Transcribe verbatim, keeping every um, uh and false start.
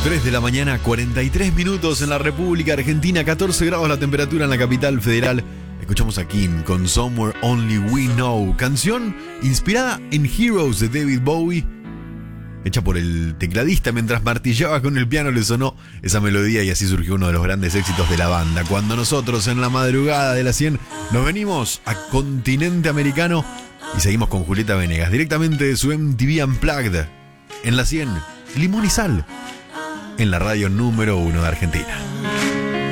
tres de la mañana, cuarenta y tres minutos en la República Argentina, catorce grados la temperatura en la capital federal. Escuchamos a Kim con Somewhere Only We Know, canción inspirada en Heroes de David Bowie, hecha por el tecladista. Mientras martillaba con el piano le sonó esa melodía y así surgió uno de los grandes éxitos de la banda. Cuando nosotros en la madrugada de la cien nos venimos a continente americano y seguimos con Julieta Venegas directamente de su M T V Unplugged en la cien, Limón y Sal, en la radio número uno de Argentina.